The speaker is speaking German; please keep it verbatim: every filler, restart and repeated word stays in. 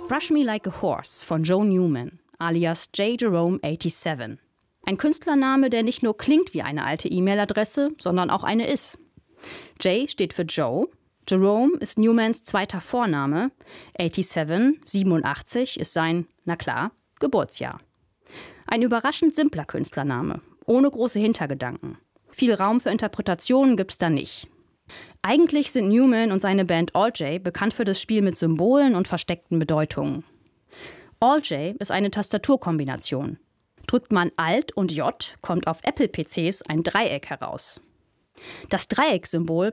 Brush Me Like a Horse von Joe Newman, alias J. Jerome siebenundachtzig. Ein Künstlername, der nicht nur klingt wie eine alte E-Mail-Adresse, sondern auch eine ist. J steht für Joe, Jerome ist Newmans zweiter Vorname, siebenundachtzig, siebenundachtzig ist sein, na klar, Geburtsjahr. Ein überraschend simpler Künstlername, ohne große Hintergedanken. Viel Raum für Interpretationen gibt's da nicht. Eigentlich sind Newman und seine Band All J bekannt für das Spiel mit Symbolen und versteckten Bedeutungen. All J ist eine Tastaturkombination. Drückt man Alt und J, kommt auf Apple-P Cs ein Dreieck heraus. Das Dreieckssymbol